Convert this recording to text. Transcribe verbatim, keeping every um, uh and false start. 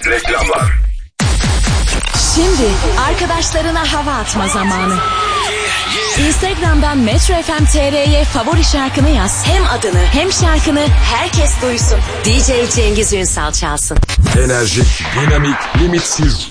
Reklamlar. Şimdi arkadaşlarına hava atma zamanı. Instagram'dan Metro F M T R'ye favori şarkını yaz. Hem adını hem şarkını herkes duysun. D J Cengiz Ünsal çalsın. Enerjik, dinamik, limitsiz.